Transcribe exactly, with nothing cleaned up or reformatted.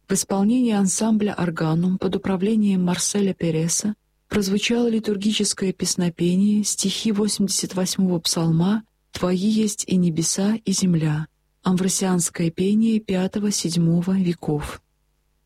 В исполнении ансамбля «Органум» под управлением Марселя Переса прозвучало литургическое песнопение, стихи восемьдесят восьмого псалма «Твои есть и небеса, и земля», амвросианское пение пятого-седьмого веков.